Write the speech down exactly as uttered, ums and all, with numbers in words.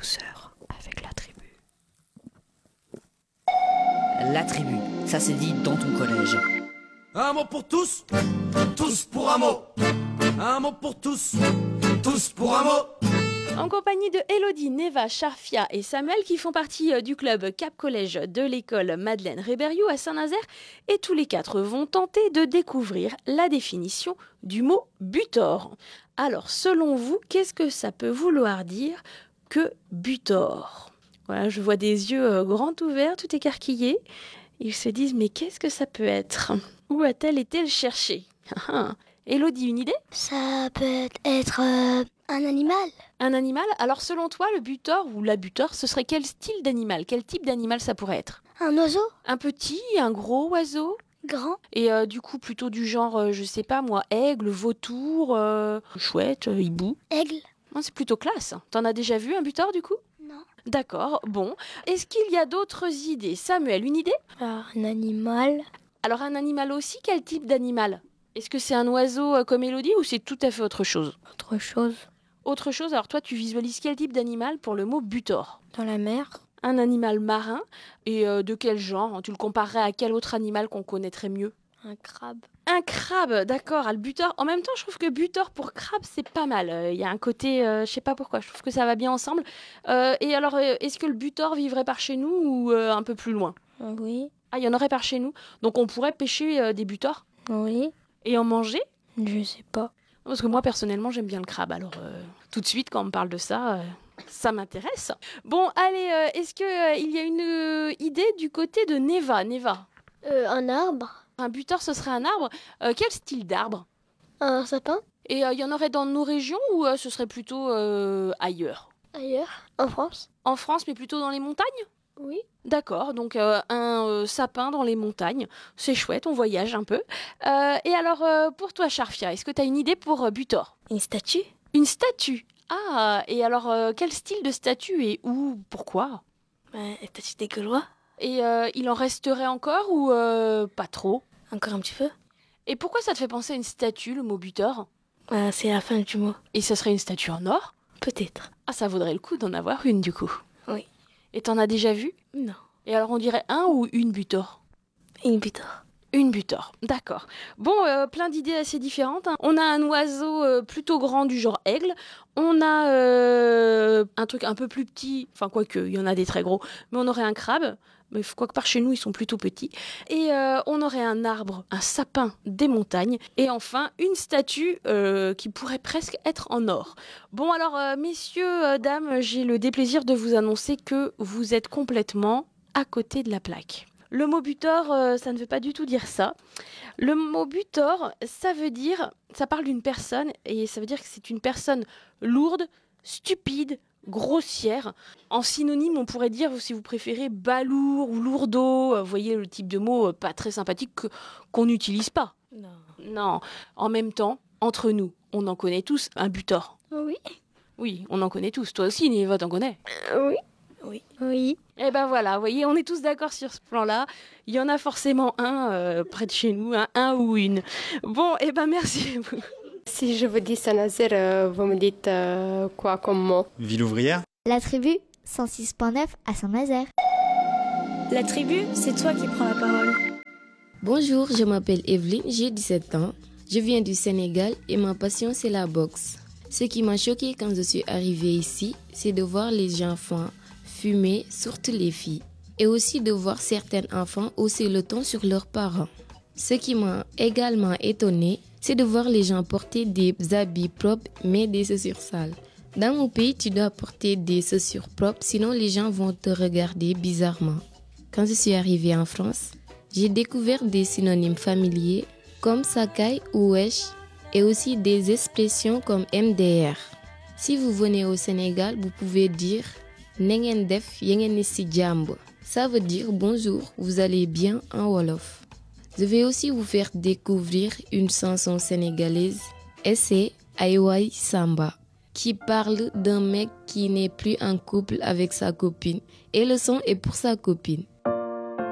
douceur avec la tribu. La tribu, ça se dit dans ton collège. Un mot pour tous, tous pour un mot. Un mot pour tous, tous pour un mot. En compagnie de Elodie, Neva, Charfia et Samuel qui font partie du club Cap Collège de l'école Madeleine Réberiou à Saint-Nazaire, et tous les quatre vont tenter de découvrir la définition du mot butor. Alors, selon vous, qu'est-ce que ça peut vouloir dire que butor ? Voilà, je vois des yeux grands ouverts, tout écarquillés. Ils se disent, mais qu'est-ce que ça peut être ? Où a-t-elle été le chercher ? Elodie, une idée ? Ça peut être euh, un animal. Un animal ? Alors selon toi, le butor ou la butor, ce serait quel style d'animal ? Quel type d'animal ça pourrait être ? Un oiseau ? Un petit, un gros oiseau ? Grand ? Et euh, du coup, plutôt du genre, euh, je sais pas moi, aigle, vautour, euh, chouette, euh, hibou ? Aigle ? Oh, c'est plutôt classe. T'en as déjà vu un butor du coup ? Non. D'accord, bon. Est-ce qu'il y a d'autres idées ? Samuel, une idée ? Alors, un animal. Alors un animal aussi, quel type d'animal ? Est-ce que c'est un oiseau euh, comme Elodie ou c'est tout à fait autre chose ? Autre chose. Autre chose, alors toi tu visualises quel type d'animal pour le mot butor ? Dans la mer. Un animal marin, et euh, de quel genre ? Tu le comparerais à quel autre animal qu'on connaîtrait mieux ? Un crabe. Un crabe, d'accord, à le butor. En même temps, je trouve que butor pour crabe, c'est pas mal. Il euh, y a un côté, euh, je sais pas pourquoi, je trouve que ça va bien ensemble. Euh, et alors, euh, est-ce que le butor vivrait par chez nous ou euh, un peu plus loin ? Oui. Ah, il y en aurait par chez nous. Donc on pourrait pêcher euh, des butors ? Oui. Et en manger ? Je sais pas. Parce que moi, personnellement, j'aime bien le crabe. Alors, euh, tout de suite, quand on me parle de ça, euh, ça m'intéresse. Bon, allez, euh, est-ce qu'il euh, y a une euh, idée du côté de Neva ? Neva ? Euh, un arbre. Un butor, ce serait un arbre. Euh, quel style d'arbre ? Un sapin. Et il euh, y en aurait dans nos régions ou euh, ce serait plutôt euh, ailleurs ? Ailleurs. En France. En France, mais plutôt dans les montagnes ? Oui. D'accord, donc euh, un euh, sapin dans les montagnes, c'est chouette, on voyage un peu. Euh, et alors, euh, pour toi, Charfia, est-ce que tu as une idée pour euh, butor ? Une statue. Une statue ? Ah, et alors, euh, quel style de statue et où ? Pourquoi ? Bah, une statue des Gaulois. Et euh, il en resterait encore ou euh, pas trop ? Encore un petit peu. Et pourquoi ça te fait penser à une statue, le mot butor ? Bah, c'est la fin du mot. Et ça serait une statue en or ? Peut-être. Ah, ça vaudrait le coup d'en avoir une, du coup. Oui. Et t'en as déjà vu ? Non. Et alors, on dirait un ou une butor ? Une butor. Une butor, d'accord. Bon, euh, plein d'idées assez différentes. Hein. On a un oiseau euh, plutôt grand du genre aigle. On a euh, un truc un peu plus petit, enfin quoique, il y en a des très gros, mais on aurait un crabe. Mais quoique par chez nous, ils sont plutôt petits. Et euh, on aurait un arbre, un sapin des montagnes. Et enfin, une statue euh, qui pourrait presque être en or. Bon, alors, euh, messieurs, euh, dames, j'ai le déplaisir de vous annoncer que vous êtes complètement à côté de la plaque. Le mot butor, euh, ça ne veut pas du tout dire ça. Le mot butor, ça veut dire, ça parle d'une personne, et ça veut dire que c'est une personne lourde, stupide, grossière. En synonyme, on pourrait dire, si vous préférez, balourd ou lourdeau. Vous voyez le type de mot pas très sympathique que, qu'on n'utilise pas. Non. Non. En même temps, entre nous, on en connaît tous un butor. Oui. Oui, on en connaît tous. Toi aussi, Néva, t'en connais ? Euh, oui. Oui. Oui. Eh ben voilà, vous voyez, on est tous d'accord sur ce plan-là. Il y en a forcément un euh, près de chez nous, un, un ou une. Bon, eh ben merci à vous. Si je vous dis Saint-Nazaire, euh, vous me dites euh, quoi comme mot ? Ville ouvrière. La tribu, cent six point neuf à Saint-Nazaire. La tribu, c'est toi qui prends la parole. Bonjour, je m'appelle Evelyne, j'ai dix-sept ans. Je viens du Sénégal et ma passion, c'est la boxe. Ce qui m'a choquée quand je suis arrivée ici, c'est de voir les enfants fumer, surtout les filles. Et aussi de voir certains enfants hausser le ton sur leurs parents. Ce qui m'a également étonnée, c'est de voir les gens porter des habits propres mais des chaussures sales. Dans mon pays, tu dois porter des chaussures propres, sinon les gens vont te regarder bizarrement. Quand je suis arrivée en France, j'ai découvert des synonymes familiers comme Sakai ou Wesh et aussi des expressions comme M D R. Si vous venez au Sénégal, vous pouvez dire Nengen def yengen si jambo. Ça veut dire bonjour, vous allez bien en Wolof. Je vais aussi vous faire découvrir une chanson sénégalaise, et c'est Aïwai Samba, qui parle d'un mec qui n'est plus en couple avec sa copine. Et le son est pour sa copine.